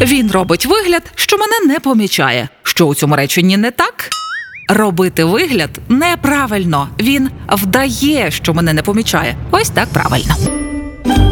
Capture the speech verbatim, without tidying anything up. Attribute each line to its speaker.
Speaker 1: Він робить вигляд, що мене не помічає. Що у цьому реченні не так? Робити вигляд неправильно. Він вдає, що мене не помічає. Ось так правильно.